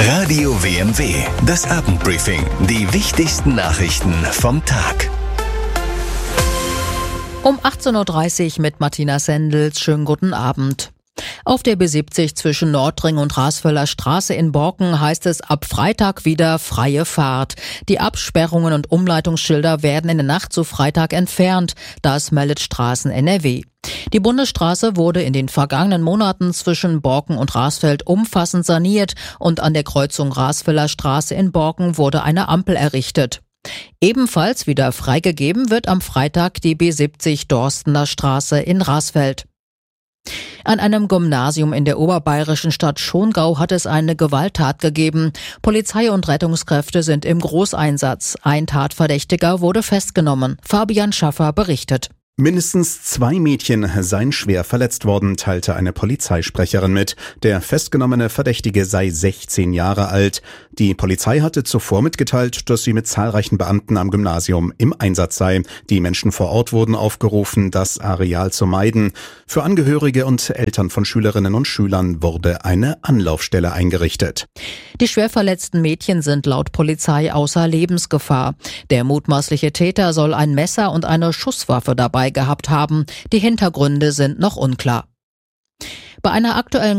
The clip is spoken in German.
Radio WMW, das Abendbriefing. Die wichtigsten Nachrichten vom Tag. Um 18.30 Uhr mit Martina Sendels. Schönen guten Abend. Auf der B70 zwischen Nordring und Rasfelder Straße in Borken heißt es ab Freitag wieder freie Fahrt. Die Absperrungen und Umleitungsschilder werden in der Nacht zu Freitag entfernt. Das meldet Straßen NRW. Die Bundesstraße wurde in den vergangenen Monaten zwischen Borken und Rasfeld umfassend saniert und an der Kreuzung Rasfelder Straße in Borken wurde eine Ampel errichtet. Ebenfalls wieder freigegeben wird am Freitag die B70 Dorstener Straße in Rasfeld. An einem Gymnasium in der oberbayerischen Stadt Schongau hat es eine Gewalttat gegeben. Polizei und Rettungskräfte sind im Großeinsatz. Ein Tatverdächtiger wurde festgenommen. Fabian Schaffer berichtet. Mindestens 2 Mädchen seien schwer verletzt worden, teilte eine Polizeisprecherin mit. Der festgenommene Verdächtige sei 16 Jahre alt. Die Polizei hatte zuvor mitgeteilt, dass sie mit zahlreichen Beamten am Gymnasium im Einsatz sei. Die Menschen vor Ort wurden aufgerufen, das Areal zu meiden. Für Angehörige und Eltern von Schülerinnen und Schülern wurde eine Anlaufstelle eingerichtet. Die schwer verletzten Mädchen sind laut Polizei außer Lebensgefahr. Der mutmaßliche Täter soll ein Messer und eine Schusswaffe dabei gehabt haben. Die Hintergründe sind noch unklar. Bei einer aktuellen